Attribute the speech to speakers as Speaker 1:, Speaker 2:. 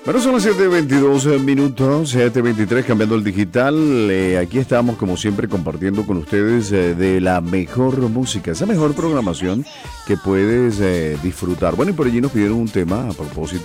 Speaker 1: Bueno, son las 7:22 minutos, 7:23, cambiando el digital. Aquí estamos, como siempre, compartiendo con ustedes de la mejor música, esa mejor programación que puedes disfrutar. Bueno, y por allí nos pidieron un tema a propósito